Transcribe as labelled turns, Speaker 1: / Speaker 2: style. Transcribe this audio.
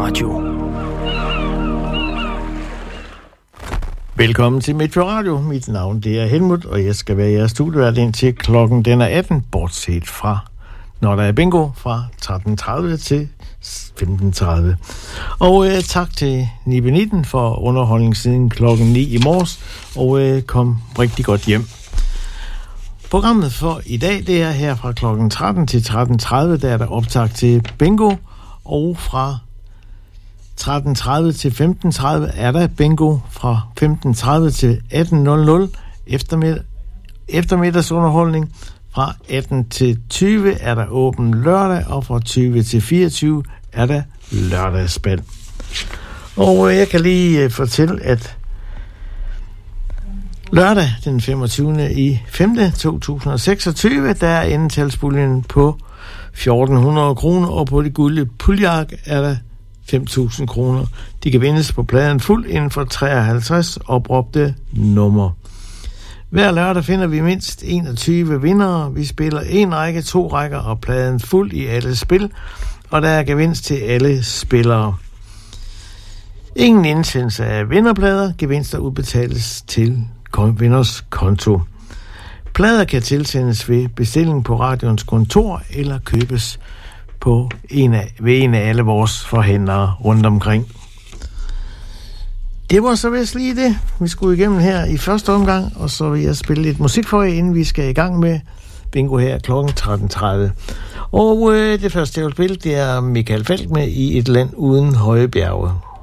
Speaker 1: Radio.
Speaker 2: Velkommen til Midtfyr Radio. Mit navn det er Helmut, og jeg skal være jeres studievært indtil klokken den er 18, bortset fra, når der er bingo, fra 13.30 til 15.30. Og tak til Nibe 19 for underholdning siden klokken 9 i morges, og kom rigtig godt hjem. Programmet for i dag, det er her fra klokken 13 til 13.30, der er der optag til bingo, og fra 13.30 til 15.30 er der bingo, fra 15.30 til 18.00 eftermiddagsunderholdning, fra 18 til 20 er der åben lørdag, og fra 20 til 24 er der lørdagsspil. Og jeg kan lige fortælle, at lørdag den 25. i 5. 2026, der er endetalspuljen på 1.400 kroner, og på det gulde puljark er der 5.000 kroner. De kan vindes på pladen fuld inden for 53 opråbte numre. Hver lørdag finder vi mindst 21 vindere. Vi spiller en række, 2 rækker og pladen fuld i alle spil, og der er gevinst til alle spillere. Ingen indsendelse af vinderplader. Gevinster udbetales til vinders konto. Plader kan tilsendes ved bestilling på radions kontor eller købes på ved en af alle vores forhandlere rundt omkring. Det var så vist lige det, vi skulle igennem her i første omgang, og så vil jeg spille lidt musik for jer, inden vi skal i gang med bingo her kl. 13.30. Og det første, jeg vil spille, det er Michael Falch med I et land uden høje bjerge.